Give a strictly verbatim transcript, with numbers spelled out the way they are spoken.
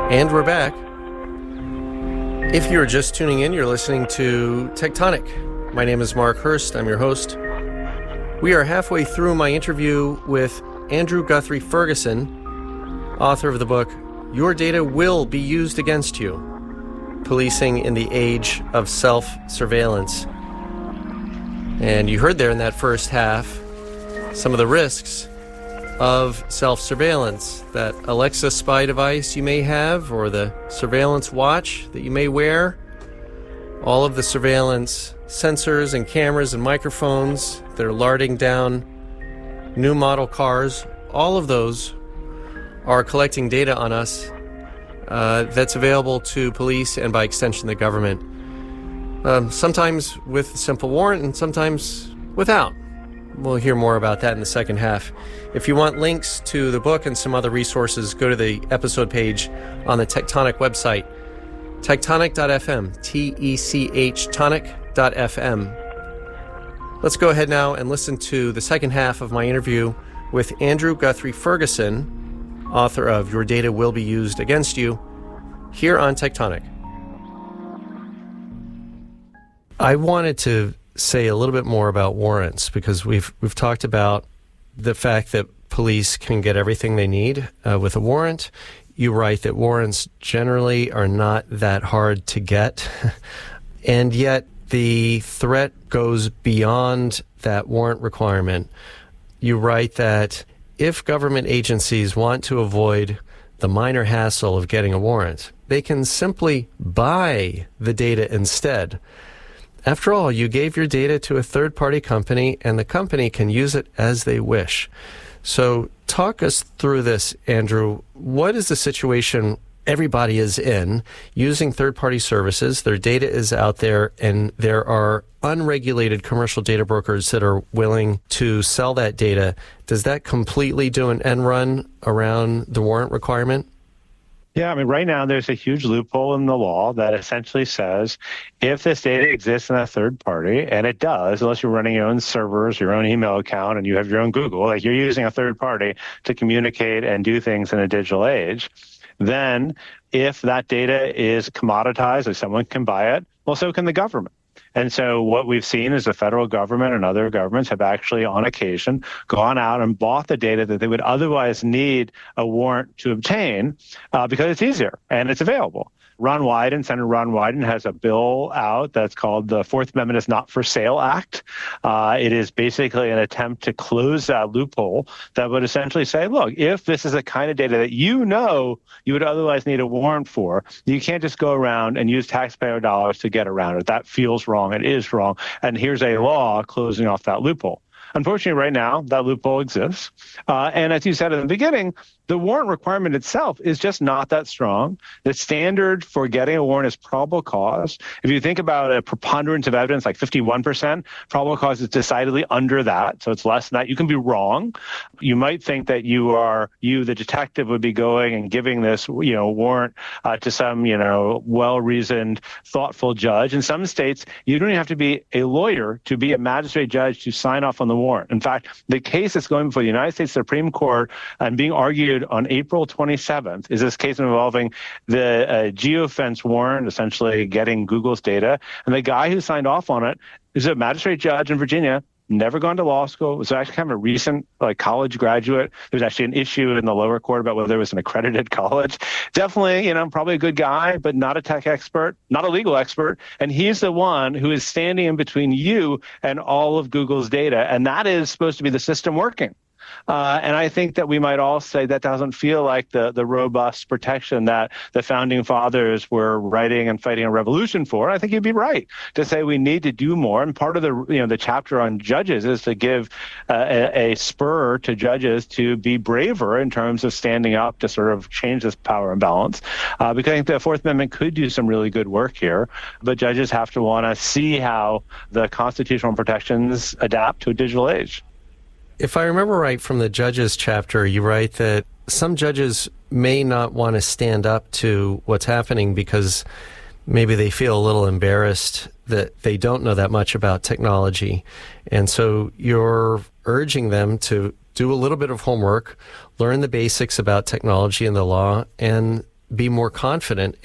And we're back. If you're just tuning in, you're listening to Tectonic. My name is Mark Hurst. I'm your host. We are halfway through my interview with Andrew Guthrie Ferguson, author of the book, Your Data Will Be Used Against You, Policing in the Age of Self-Surveillance. And you heard there in that first half some of the risks of self-surveillance, that Alexa spy device you may have, or the surveillance watch that you may wear, all of the surveillance sensors and cameras and microphones that are larding down new model cars, all of those are collecting data on us uh, that's available to police and by extension the government. Um, sometimes with a simple warrant and sometimes without. We'll hear more about that in the second half. If you want links to the book and some other resources, go to the episode page on the Tectonic website, tectonic dot f m, T E C H tonic dot f m. Let's go ahead now and listen to the second half of my interview with Andrew Guthrie Ferguson, author of Your Data Will Be Used Against You, here on Tectonic. I wanted to say a little bit more about warrants, because we've we've talked about the fact that police can get everything they need uh, with a warrant. You write that warrants generally are not that hard to get, and yet the threat goes beyond that warrant requirement. You write that if government agencies want to avoid the minor hassle of getting a warrant, they can simply buy the data instead. After all, you gave your data to a third-party company, and the company can use it as they wish. So talk us through this, Andrew. What is the situation everybody is in using third-party services? Their data is out there, and there are unregulated commercial data brokers that are willing to sell that data. Does that completely do an end run around the warrant requirement? Yeah, I mean, right now there's a huge loophole in the law that essentially says if this data exists in a third party, and it does, unless you're running your own servers, your own email account, and you have your own Google, like you're using a third party to communicate and do things in a digital age, then if that data is commoditized, if someone can buy it, well, so can the government. And so what we've seen is the federal government and other governments have actually, on occasion, gone out and bought the data that they would otherwise need a warrant to obtain uh, because it's easier and it's available. Ron Wyden, Senator Ron Wyden, has a bill out that's called the Fourth Amendment is Not for Sale Act. Uh, it is basically an attempt to close that loophole that would essentially say, look, if this is the kind of data that you know you would otherwise need a warrant for, you can't just go around and use taxpayer dollars to get around it. That feels wrong. It is wrong. And here's a law closing off that loophole. Unfortunately, right now, that loophole exists. Uh, and as you said in the beginning, the warrant requirement itself is just not that strong. The standard for getting a warrant is probable cause. If you think about a preponderance of evidence, like fifty-one percent, probable cause is decidedly under that. So it's less than that. You can be wrong. You might think that you are, you, the detective, would be going and giving this, you know, warrant uh, to some, you know, well-reasoned, thoughtful judge. In some states, you don't even have to be a lawyer to be a magistrate judge to sign off on the warrant. In fact, the case that's going before the United States Supreme Court and being argued on April twenty-seventh is this case involving the uh, geofence warrant, essentially getting Google's data. And the guy who signed off on it is a magistrate judge in Virginia, never gone to law school, was actually kind of a recent like college graduate. There's actually an issue in the lower court about whether it was an accredited college. Definitely, you know, probably a good guy, but not a tech expert, not a legal expert. And he's the one who is standing in between you and all of Google's data. And that is supposed to be the system working. Uh, and I think that we might all say that doesn't feel like the, the robust protection that the founding fathers were writing and fighting a revolution for. I think you'd be right to say we need to do more. And part of the you know the chapter on judges is to give uh, a, a spur to judges to be braver in terms of standing up to sort of change this power imbalance. Uh, because I think the Fourth Amendment could do some really good work here, but judges have to want to see how the constitutional protections adapt to a digital age. If I remember right from the judges chapter, you write that some judges may not want to stand up to what's happening because maybe they feel a little embarrassed that they don't know that much about technology. And so you're urging them to do a little bit of homework, learn the basics about technology and the law, and be more confident